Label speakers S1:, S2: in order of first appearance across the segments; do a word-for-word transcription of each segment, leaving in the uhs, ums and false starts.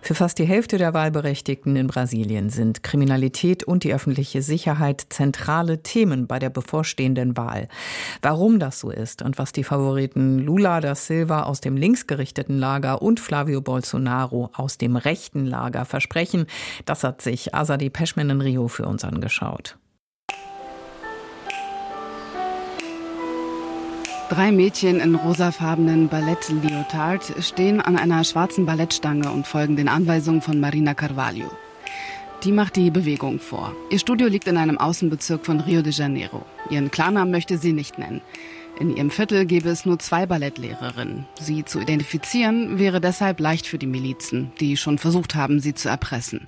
S1: Für fast die Hälfte der Wahlberechtigten in Brasilien sind Kriminalität und die öffentliche Sicherheit zentrale Themen bei der bevorstehenden Wahl. Warum das so ist und was die Favoriten Lula da Silva aus dem linksgerichteten Lager und Flavio Bolsonaro aus dem rechten Lager versprechen, das hat sich Azadeh Peschman in Rio für uns angeschaut.
S2: Drei Mädchen in rosafarbenen Ballett-Leotard stehen an einer schwarzen Ballettstange und folgen den Anweisungen von Marina Carvalho. Die macht die Bewegung vor. Ihr Studio liegt in einem Außenbezirk von Rio de Janeiro. Ihren Klarnamen möchte sie nicht nennen. In ihrem Viertel gäbe es nur zwei Ballettlehrerinnen. Sie zu identifizieren wäre deshalb leicht für die Milizen, die schon versucht haben, sie zu erpressen.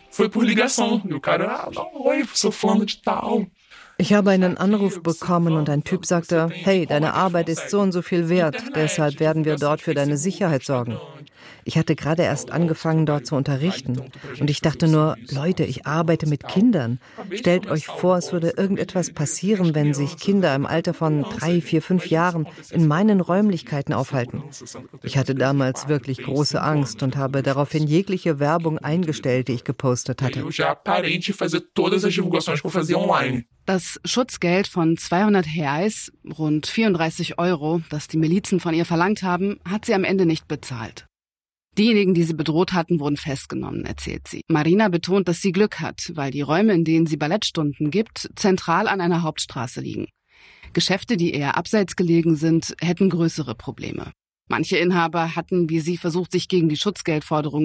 S3: Ich habe einen Anruf bekommen und ein Typ sagte, hey, deine Arbeit ist so und so viel wert, deshalb werden wir dort für deine Sicherheit sorgen. Ich hatte gerade erst angefangen, dort zu unterrichten. Und ich dachte nur, Leute, ich arbeite mit Kindern. Stellt euch vor, es würde irgendetwas passieren, wenn sich Kinder im Alter von drei, vier, fünf Jahren in meinen Räumlichkeiten aufhalten. Ich hatte damals wirklich große Angst und habe daraufhin jegliche Werbung eingestellt, die ich gepostet hatte.
S2: Das Schutzgeld von zweihundert Reais, rund vierunddreißig Euro, das die Milizen von ihr verlangt haben, hat sie am Ende nicht bezahlt. Diejenigen, die sie bedroht hatten, wurden festgenommen, erzählt sie. Marina betont, dass sie Glück hat, weil die Räume, in denen sie Ballettstunden gibt, zentral an einer Hauptstraße liegen. Geschäfte, die eher abseits gelegen sind, hätten größere Probleme. Manche Inhaber hatten, wie sie, versucht, sich gegen die Schutzgeldforderung